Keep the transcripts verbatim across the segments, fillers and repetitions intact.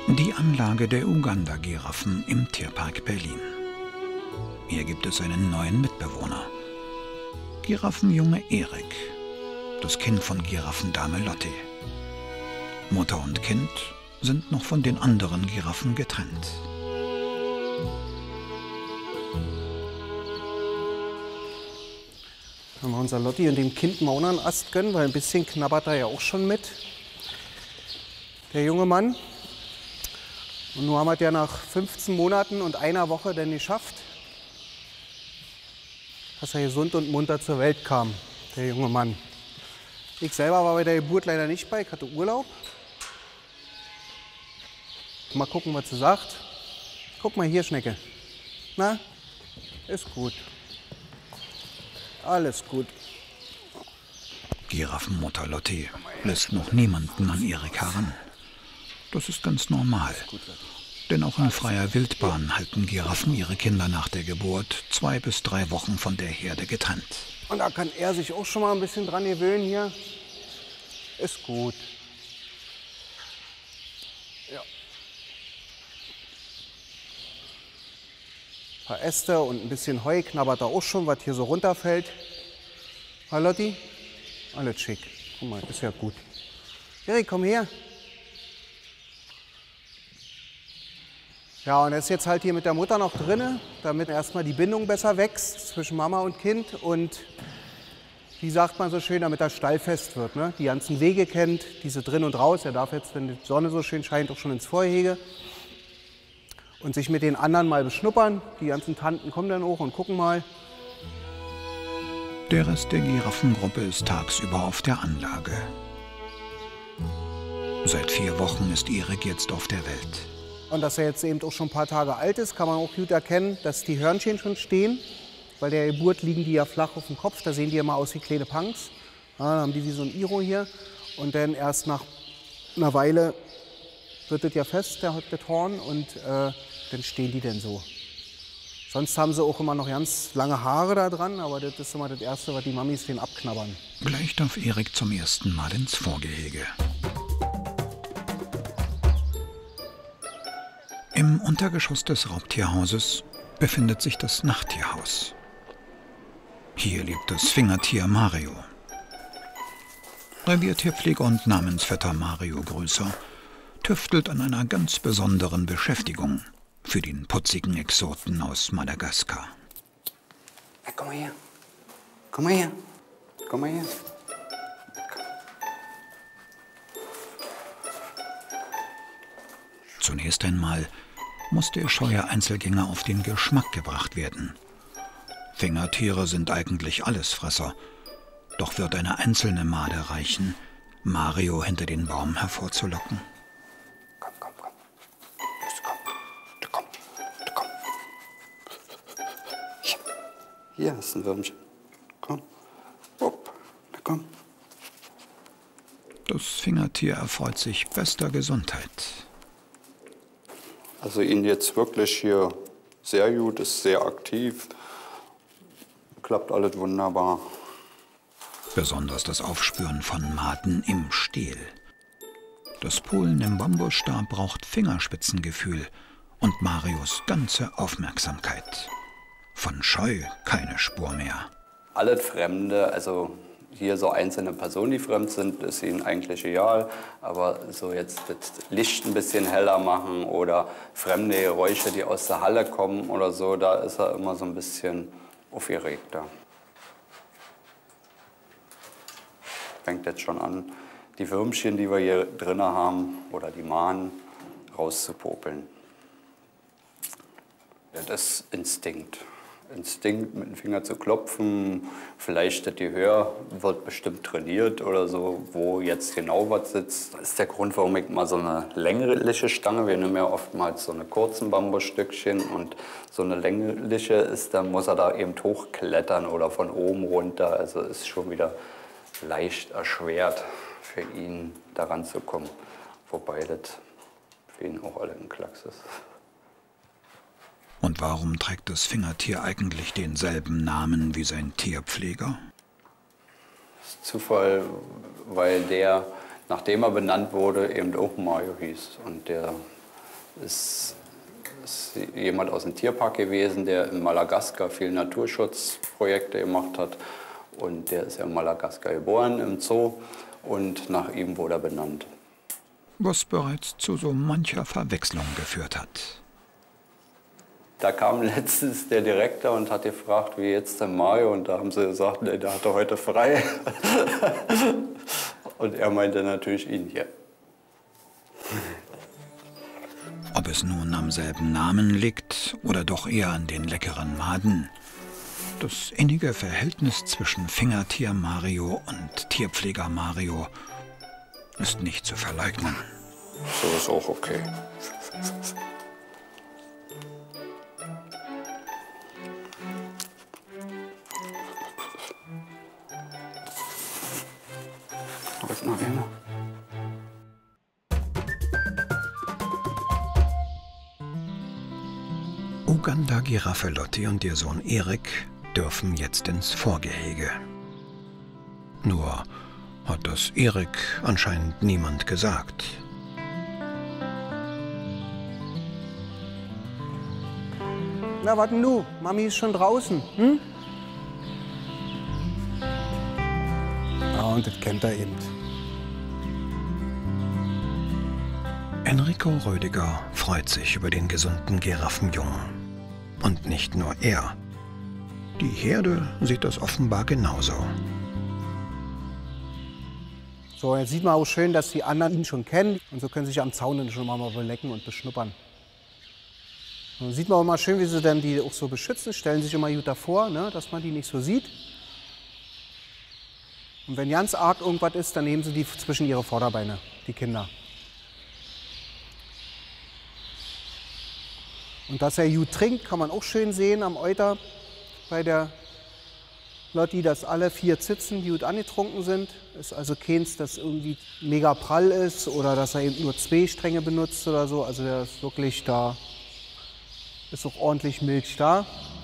Die Anlage der Uganda-Giraffen im Tierpark Berlin. Hier gibt es einen neuen Mitbewohner. Giraffenjunge Erik, das Kind von Giraffendame Lotti. Mutter und Kind sind noch von den anderen Giraffen getrennt. Wenn wir unser Lotti und dem Kind mal einen Ast gönnen, weil ein bisschen knabbert er ja auch schon mit. Der junge Mann. Und nun haben wir es ja nach fünfzehn Monaten und einer Woche dann geschafft, dass er gesund und munter zur Welt kam, der junge Mann. Ich selber war bei der Geburt leider nicht bei, ich hatte Urlaub. Mal gucken, was sie sagt. Guck mal hier, Schnecke. Na, ist gut. Alles gut. Giraffenmutter Lotti lässt noch niemanden an Erik heran. Das ist ganz normal. Denn auch in freier Wildbahn halten Giraffen ihre Kinder nach der Geburt zwei bis drei Wochen von der Herde getrennt. Und da kann er sich auch schon mal ein bisschen dran gewöhnen hier. Ist gut. Ja. Ein paar Äste und ein bisschen Heu knabbert er auch schon, was hier so runterfällt. Hallo Lotti? Alles schick. Guck mal, ist ja gut. Erik, komm her. Ja, und er ist jetzt halt hier mit der Mutter noch drin, damit erstmal die Bindung besser wächst zwischen Mama und Kind. Und wie sagt man so schön, damit er stallfest wird. Ne? Die ganzen Wege kennt, diese drin und raus. Er darf jetzt, wenn die Sonne so schön scheint, auch schon ins Vorgehege. Und sich mit den anderen mal beschnuppern. Die ganzen Tanten kommen dann hoch und gucken mal. Der Rest der Giraffengruppe ist tagsüber auf der Anlage. Seit vier Wochen ist Erik jetzt auf der Welt. Und dass er jetzt eben auch schon ein paar Tage alt ist, kann man auch gut erkennen, dass die Hörnchen schon stehen. Bei der Geburt liegen die ja flach auf dem Kopf, da sehen die ja mal aus wie kleine Punks. Ja, dann haben die wie so ein Iro hier. Und dann erst nach einer Weile wird das ja fest, der, das Horn, und äh, dann stehen die dann so. Sonst haben sie auch immer noch ganz lange Haare da dran, aber das ist immer das Erste, was die Mamis den abknabbern. Gleich darf Erik zum ersten Mal ins Vorgehege. Im Untergeschoss des Raubtierhauses befindet sich das Nachttierhaus. Hier lebt das Fingertier Mario. Reviertierpfleger und Namensvetter Mario Größer tüftelt an einer ganz besonderen Beschäftigung für den putzigen Exoten aus Madagaskar. Ja, komm mal her. Komm mal her. Komm mal her. Zunächst einmal muss der scheue Einzelgänger auf den Geschmack gebracht werden. Fingertiere sind eigentlich Allesfresser, doch wird eine einzelne Made reichen, Mario hinter den Baum hervorzulocken. Komm, komm, komm. Los, komm. Du komm. Du komm. Hier. Hier hast du ein Würmchen. Komm. Upp. Na komm. Das Fingertier erfreut sich bester Gesundheit. Also ihn jetzt wirklich hier sehr gut, ist sehr aktiv, klappt alles wunderbar. Besonders das Aufspüren von Maden im Stiel. Das Polen im Bambusstab braucht Fingerspitzengefühl und Marios ganze Aufmerksamkeit. Von Scheu keine Spur mehr. Alles Fremde, also hier so einzelne Personen, die fremd sind, ist ihnen eigentlich egal. Aber so jetzt das Licht ein bisschen heller machen oder fremde Geräusche, die aus der Halle kommen oder so, da ist er immer so ein bisschen aufgeregter. Fängt jetzt schon an, die Würmchen, die wir hier drin haben, oder die Mahnen, rauszupopeln. Das ist Instinkt. Instinkt, mit dem Finger zu klopfen, vielleicht das Gehör wird bestimmt trainiert oder so, wo jetzt genau was sitzt. Das ist der Grund, warum ich mal so eine längliche Stange, wir nehmen ja oftmals so eine kurzen Bambusstückchen und so eine längliche ist, dann muss er da eben hochklettern oder von oben runter, also ist schon wieder leicht erschwert für ihn, daran zu kommen, wobei das für ihn auch alle ein Klacks ist. Und warum trägt das Fingertier eigentlich denselben Namen wie sein Tierpfleger? Das ist Zufall, weil der, nachdem er benannt wurde, eben auch Mario hieß. Und der ist, ist jemand aus dem Tierpark gewesen, der in Madagaskar viele Naturschutzprojekte gemacht hat. Und der ist ja in Madagaskar geboren, im Zoo. Und nach ihm wurde er benannt. Was bereits zu so mancher Verwechslung geführt hat. Da kam letztens der Direktor und hat gefragt, wie jetzt der Mario. Und da haben sie gesagt, nee, der hatte heute frei. Und er meinte natürlich ihn hier. Ob es nun am selben Namen liegt oder doch eher an den leckeren Maden. Das innige Verhältnis zwischen Fingertier Mario und Tierpfleger Mario ist nicht zu verleugnen. So ist auch okay. Läuft noch einer. Uganda-Giraffe Lotti und ihr Sohn Erik dürfen jetzt ins Vorgehege. Nur hat das Erik anscheinend niemand gesagt. Na, was denn du? Mami ist schon draußen, hm? Ja, und das kennt er eben. Enrico Rödiger freut sich über den gesunden Giraffenjungen. Und nicht nur er. Die Herde sieht das offenbar genauso. So, jetzt sieht man auch schön, dass die anderen ihn schon kennen. Und so können sie sich am Zaun dann schon mal belecken und beschnuppern. Und dann sieht man auch mal schön, wie sie dann die auch so beschützen. Stellen sich immer gut davor, ne, dass man die nicht so sieht. Und wenn ganz arg irgendwas ist, dann nehmen sie die zwischen ihre Vorderbeine, die Kinder. Und dass er gut trinkt, kann man auch schön sehen am Euter bei der Lotti, dass alle vier Zitzen gut angetrunken sind. Ist also keins, das irgendwie mega prall ist oder dass er eben nur zwei Stränge benutzt oder so. Also der ist wirklich da, ist auch ordentlich Milch da.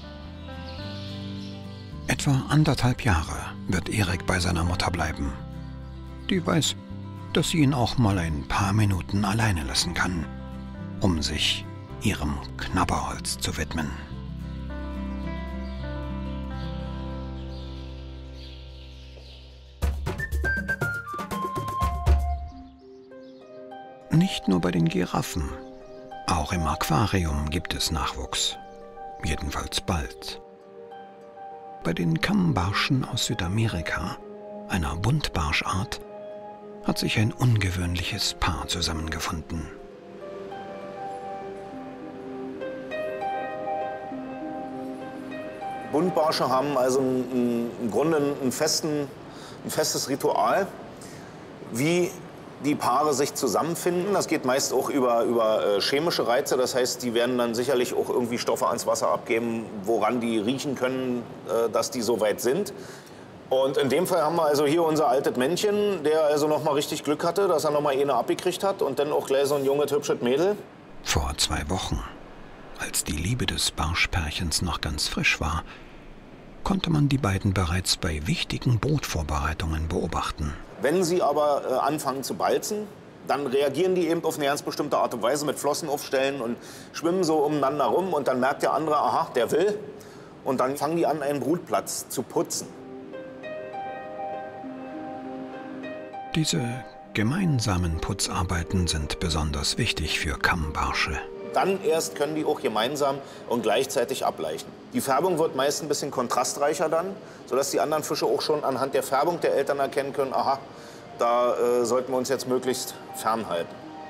Etwa anderthalb Jahre wird Erik bei seiner Mutter bleiben. Die weiß, dass sie ihn auch mal ein paar Minuten alleine lassen kann, um sich ihrem Knabberholz zu widmen. Nicht nur bei den Giraffen, auch im Aquarium gibt es Nachwuchs. Jedenfalls bald. Bei den Kammbarschen aus Südamerika, einer Buntbarschart, hat sich ein ungewöhnliches Paar zusammengefunden. Buntbarsche haben also ein, im Grunde einen festen, ein festes Ritual, wie die Paare sich zusammenfinden. Das geht meist auch über, über äh, chemische Reize. Das heißt, die werden dann sicherlich auch irgendwie Stoffe ans Wasser abgeben, woran die riechen können, äh, dass die so weit sind. Und in dem Fall haben wir also hier unser altes Männchen, der also noch mal richtig Glück hatte, dass er noch mal eine abgekriegt hat und dann auch gleich so ein junges, hübsches Mädel. Vor zwei Wochen, als die Liebe des Barschpärchens noch ganz frisch war, konnte man die beiden bereits bei wichtigen Brutvorbereitungen beobachten. Wenn sie aber äh, anfangen zu balzen, dann reagieren die eben auf eine ganz bestimmte Art und Weise mit Flossen aufstellen und schwimmen so umeinander rum. Und dann merkt der andere, aha, der will. Und dann fangen die an, einen Brutplatz zu putzen. Diese gemeinsamen Putzarbeiten sind besonders wichtig für Kammbarsche. Dann erst können die auch gemeinsam und gleichzeitig ableichen. Die Färbung wird meist ein bisschen kontrastreicher dann, sodass die anderen Fische auch schon anhand der Färbung der Eltern erkennen können, aha, da äh, sollten wir uns jetzt möglichst fernhalten.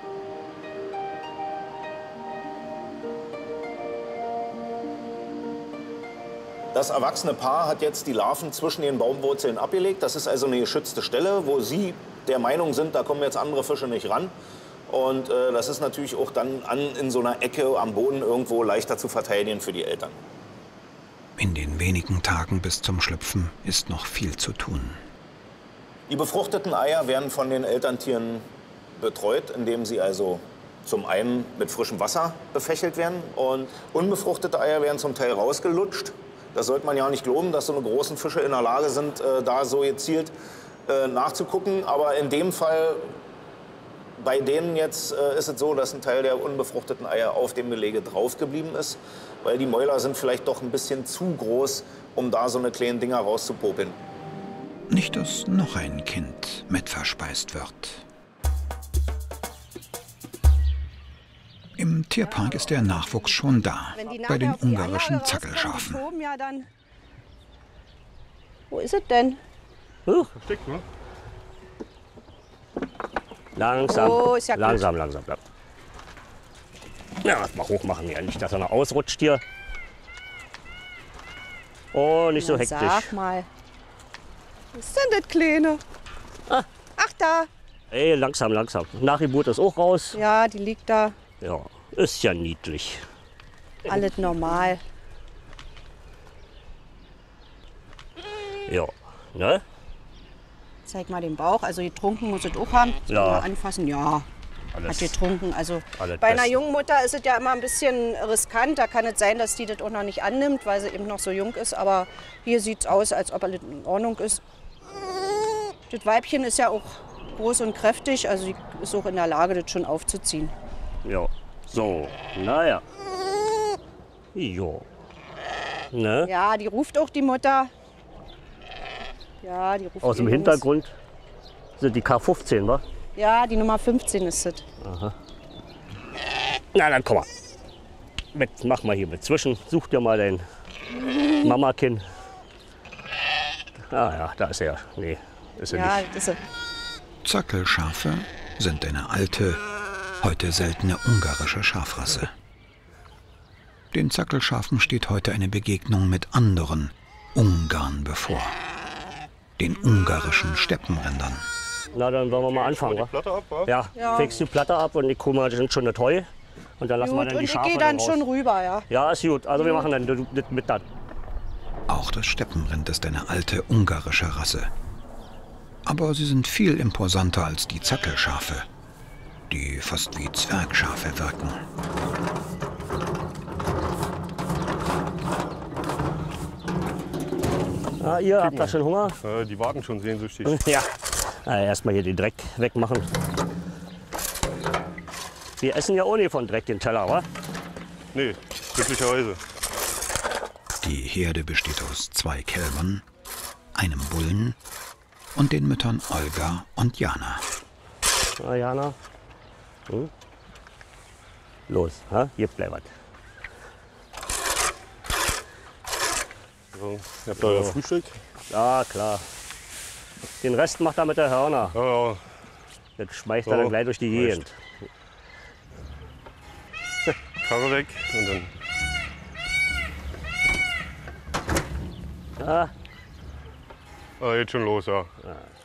Das erwachsene Paar hat jetzt die Larven zwischen den Baumwurzeln abgelegt. Das ist also eine geschützte Stelle, wo sie der Meinung sind, da kommen jetzt andere Fische nicht ran. Und äh, das ist natürlich auch dann an, in so einer Ecke am Boden irgendwo leichter zu verteidigen für die Eltern. In den wenigen Tagen bis zum Schlüpfen ist noch viel zu tun. Die befruchteten Eier werden von den Elterntieren betreut, indem sie also zum einen mit frischem Wasser befächelt werden. Und unbefruchtete Eier werden zum Teil rausgelutscht. Das sollte man ja nicht glauben, dass so eine großen Fische in der Lage sind, äh, da so gezielt äh, nachzugucken. Aber in dem Fall Bei denen jetzt äh, ist es so, dass ein Teil der unbefruchteten Eier auf dem Gelege drauf geblieben ist, weil die Mäuler sind vielleicht doch ein bisschen zu groß, um da so eine kleinen Dinger rauszupopeln. Nicht, dass noch ein Kind mit verspeist wird. Im Tierpark ist der Nachwuchs schon da, bei den ungarischen Zackelschafen. Ja, dann. Wo ist es denn? Huh. Langsam, Oh, ist ja gut. langsam, langsam, langsam. Ja, mal hoch machen hier, nicht, dass er noch ausrutscht hier. Oh, nicht so Na, hektisch. Sag mal. Was ist denn das Kleine? Ah. Ach, da. Ey, langsam, langsam. Nachgeburt ist auch raus. Ja, die liegt da. Ja, ist ja niedlich. Alles normal. Ja, ne? Zeig mal den Bauch. Also getrunken muss es auch haben. Soll Ja. mal anfassen. Ja, hat Alles, getrunken. Also alles bei einer best. jungen Mutter ist es ja immer ein bisschen riskant. Da kann es sein, dass die das auch noch nicht annimmt, weil sie eben noch so jung ist. Aber hier sieht es aus, als ob alles in Ordnung ist. Das Weibchen ist ja auch groß und kräftig. Also die ist auch in der Lage, das schon aufzuziehen. Ja, so, naja. Jo. Ne? Ja, die ruft auch die Mutter. Ja, die ruft Aus dem die Jungs. Hintergrund sind die K fünfzehn, wa? Ja, die Nummer fünfzehn ist es. Na, dann komm mal. Mit, mach mal hier mit zwischen. Such dir mal dein Mamakin. Ah ja, da ist er. Nee, ist er Ja, nicht. das ist sie. Zackelschafe sind eine alte, heute seltene ungarische Schafrasse. Den Zackelschafen steht heute eine Begegnung mit anderen Ungarn bevor. Den ungarischen Steppenrindern. Na, dann wollen wir mal anfangen, wa? Platte ab, wa? Ja, Ja. fegst die Platte ab und ich guck mal, das sind schon das Heu. Und dann lassen wir Gut, dann und die ich Schafe gehe dann raus. schon rüber, ja. Ja, ist gut. Also wir machen dann das das mit dann. Auch das Steppenrind ist eine alte ungarische Rasse. Aber sie sind viel imposanter als die Zackelschafe, die fast wie Zwergschafe wirken. Ah, ihr habt da schon Hunger? Äh, die warten schon sehnsüchtig. Ja. Na, erstmal hier den Dreck wegmachen. Wir essen ja ohne von Dreck den Teller, wa? Nee, glücklicherweise. Die Herde besteht aus zwei Kälbern, einem Bullen und den Müttern Olga und Jana. Na, Jana. Hm? Los, ha? Hier bleibt was. So, ihr habt euer Frühstück? Ja, klar. Den Rest macht er mit der Hörner. Ja, ja. Das schmeißt So, er dann gleich durch die Gegend. Karre weg und dann. Ah, Ah, jetzt schon los, ja.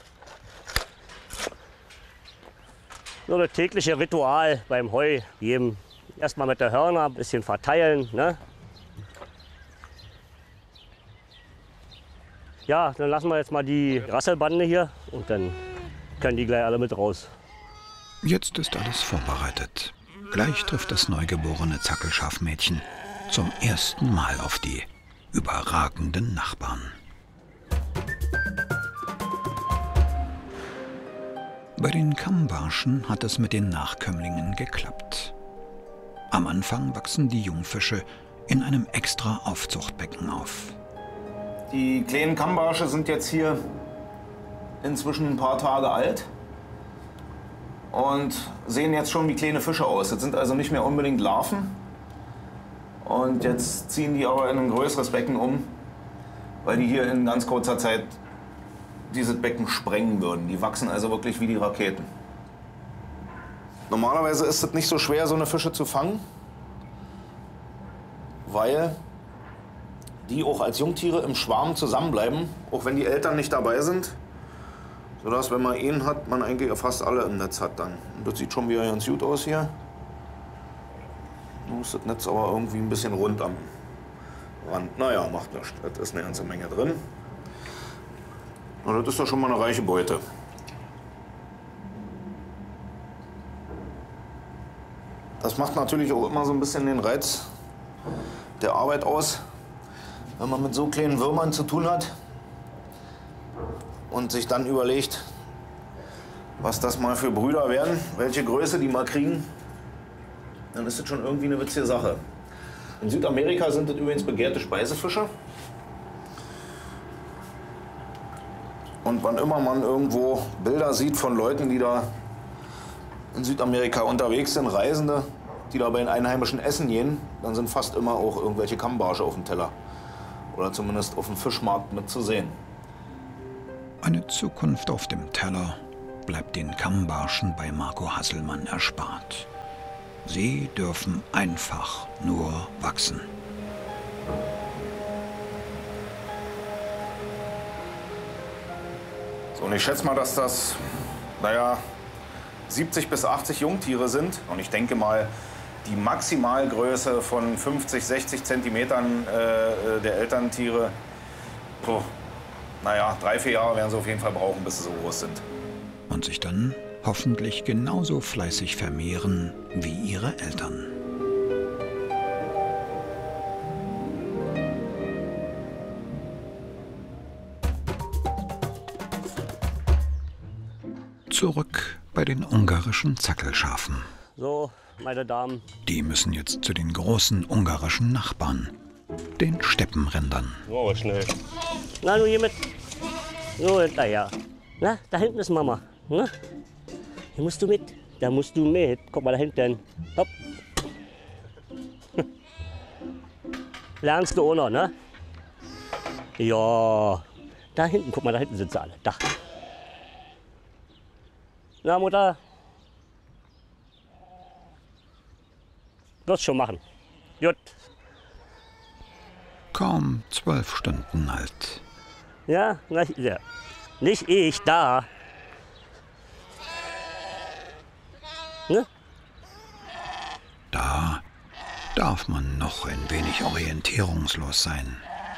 so das tägliche Ritual beim Heu geben. Erstmal mit der Hörner ein bisschen verteilen. Ne? Ja, dann lassen wir jetzt mal die Rasselbande hier und dann können die gleich alle mit raus. Jetzt ist alles vorbereitet. Gleich trifft das neugeborene Zackelschafmädchen zum ersten Mal auf die überragenden Nachbarn. Bei den Kammbarschen hat es mit den Nachkömmlingen geklappt. Am Anfang wachsen die Jungfische in einem extra Aufzuchtbecken auf. Die kleinen Kammbarsche sind jetzt hier inzwischen ein paar Tage alt und sehen jetzt schon wie kleine Fische aus. Das sind also nicht mehr unbedingt Larven. Und jetzt ziehen die aber in ein größeres Becken um, weil die hier in ganz kurzer Zeit dieses Becken sprengen würden. Die wachsen also wirklich wie die Raketen. Normalerweise ist es nicht so schwer, so eine Fische zu fangen, weil die auch als Jungtiere im Schwarm zusammenbleiben, auch wenn die Eltern nicht dabei sind. Sodass, wenn man ihn hat, man eigentlich fast alle im Netz hat dann. Und das sieht schon wieder ganz gut aus hier. Nun ist das Netz aber irgendwie ein bisschen rund am Rand. Naja, macht nichts. Das ist eine ganze Menge drin. Und das ist doch schon mal eine reiche Beute. Das macht natürlich auch immer so ein bisschen den Reiz der Arbeit aus, wenn man mit so kleinen Würmern zu tun hat und sich dann überlegt, was das mal für Brüder werden, welche Größe die mal kriegen, dann ist das schon irgendwie eine witzige Sache. In Südamerika sind das übrigens begehrte Speisefische. Und wann immer man irgendwo Bilder sieht von Leuten, die da in Südamerika unterwegs sind, Reisende, die da bei den Einheimischen essen gehen, dann sind fast immer auch irgendwelche Kammbarsche auf dem Teller. Oder zumindest auf dem Fischmarkt mit zu sehen. Eine Zukunft auf dem Teller bleibt den Kammbarschen bei Marco Hasselmann erspart. Sie dürfen einfach nur wachsen. So, und ich schätze mal, dass das, naja, siebzig bis achtzig Jungtiere sind. Und ich denke mal, die Maximalgröße von fünfzig, sechzig Zentimetern äh, der Elterntiere, so, naja, drei, vier Jahre werden sie auf jeden Fall brauchen, bis sie so groß sind. Und sich dann hoffentlich genauso fleißig vermehren wie ihre Eltern. Zurück bei den ungarischen Zackelschafen. So, meine Damen. Die müssen jetzt zu den großen ungarischen Nachbarn, den Steppenrindern. So, aber schnell. Na, du hier mit. So, hinterher. Na, da hinten ist Mama. Na? Hier musst du mit. Da musst du mit. Guck mal da hinten. Hopp. Lernst du auch noch, ne? Ja. Da hinten, guck mal, da hinten sind sie alle. Da. Na, Mutter. Wirst schon machen. Gut. Kaum zwölf Stunden alt. Ja, na, ja. Nicht ich, da. Ne? Da darf man noch ein wenig orientierungslos sein.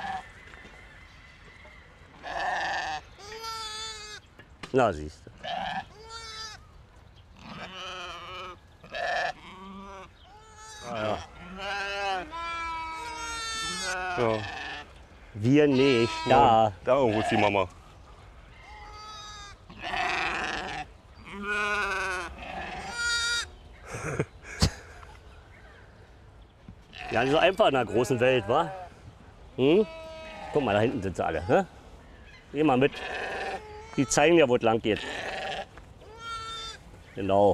Na, siehst du. Ah, ja. Ja. Wir nicht, da. Da irgendwo ist die Mama. Ja, nicht so einfach in der großen Welt, wa? Hm? Guck mal, da hinten sind sie alle. Ne? Geh mal mit. Die zeigen ja, wo es lang geht. Genau.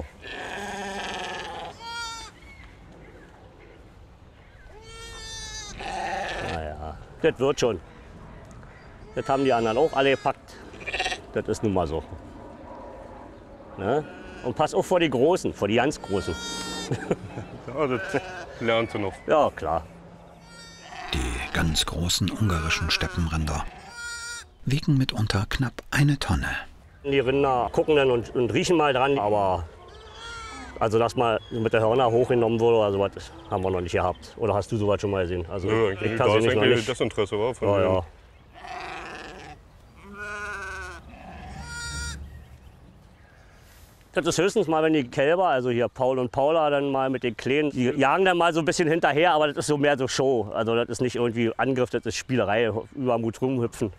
Naja, das wird schon. Das haben die anderen auch alle gepackt. Das ist nun mal so. Ne? Und pass auf vor die Großen, vor die ganz Großen. Ja, das lernt sie noch. Ja, klar. Die ganz großen ungarischen Steppenrinder wiegen mitunter knapp eine Tonne. Die Rinder gucken dann und, und riechen mal dran, aber also dass mal mit der Hörner hochgenommen wurde oder sowas, haben wir noch nicht gehabt. Oder hast du sowas schon mal gesehen? Also Ja, ich da ist persönlich noch eigentlich nicht. das Interesse, wa? Von Ja, denen. ja. Das ist höchstens mal, wenn die Kälber, also hier Paul und Paula, dann mal mit den Kleinen, die jagen dann mal so ein bisschen hinterher, aber das ist so mehr so Show. Also das ist nicht irgendwie Angriff, das ist Spielerei, überall gut rumhüpfen.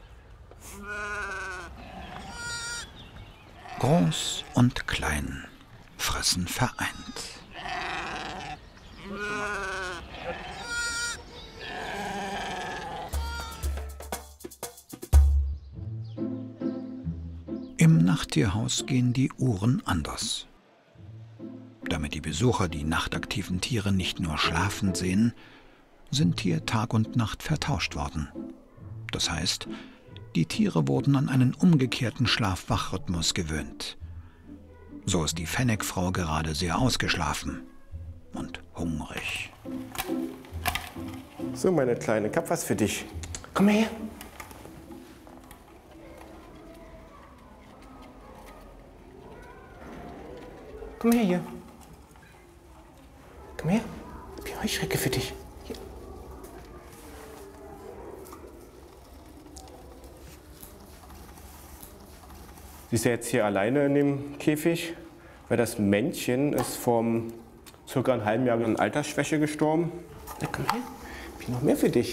Groß und klein fressen vereint. Im Nachttierhaus gehen die Uhren anders. Damit die Besucher die nachtaktiven Tiere nicht nur schlafend sehen, sind hier Tag und Nacht vertauscht worden. Das heißt, die Tiere wurden an einen umgekehrten Schlaf-Wach-Rhythmus gewöhnt. So ist die Fennec-Frau gerade sehr ausgeschlafen und hungrig. So, meine Kleine, ich hab was für dich. Komm mal her. Komm her hier. Komm her. Ich hab hier Heuschrecke für dich. Hier. Sie ist ja jetzt hier alleine in dem Käfig, weil das Männchen ist vom circa einem halben Jahr an Altersschwäche gestorben. Na komm her, ich hab hier noch mehr für dich.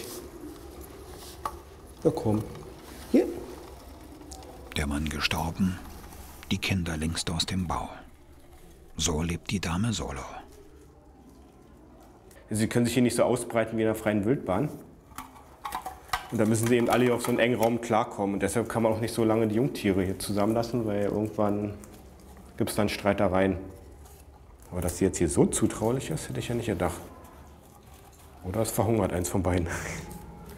Na komm, hier. Der Mann gestorben, die Kinder längst aus dem Bau. So lebt die Dame solo. Sie können sich hier nicht so ausbreiten wie in einer freien Wildbahn. Und da müssen sie eben alle auf so einen engen Raum klarkommen. Und deshalb kann man auch nicht so lange die Jungtiere hier zusammenlassen, weil irgendwann gibt es dann Streitereien. Aber dass sie jetzt hier so zutraulich ist, hätte ich ja nicht gedacht. Oder es verhungert, eins von beiden.